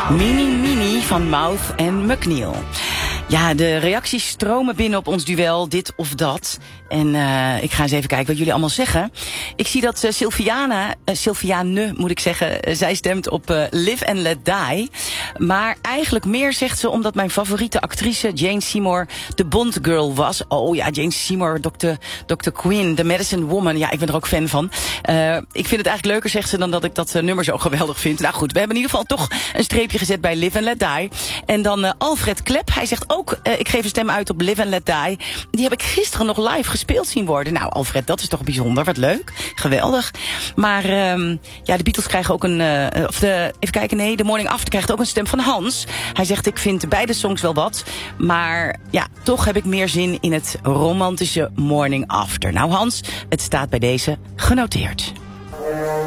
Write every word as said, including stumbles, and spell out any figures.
Mini Mini van Mouth en McNeil. Ja, de reacties stromen binnen op ons duel, dit of dat. En uh, ik ga eens even kijken wat jullie allemaal zeggen. Ik zie dat uh, Sylviana, uh, Sylviane moet ik zeggen, uh, zij stemt op uh, Live and Let Die. Maar eigenlijk meer zegt ze omdat mijn favoriete actrice Jane Seymour de Bond Girl was. Oh ja, Jane Seymour, dokter dokter Quinn, The Medicine Woman. Ja, ik ben er ook fan van. Uh, ik vind het eigenlijk leuker, zegt ze, dan dat ik dat uh, nummer zo geweldig vind. Nou goed, we hebben in ieder geval toch een streepje gezet bij Live and Let Die. En dan uh, Alfred Klep, hij zegt ook, uh, ik geef een stem uit op Live and Let Die. Die heb ik gisteren nog live gespeeld zien worden. Nou, Alfred, dat is toch bijzonder. Wat leuk. Geweldig. Maar um, ja, de Beatles krijgen ook een... Uh, of de, even kijken, nee, The Morning After krijgt ook een stem van Hans. Hij zegt, ik vind beide songs wel wat. Maar ja, toch heb ik meer zin in het romantische Morning After. Nou Hans, het staat bij deze genoteerd.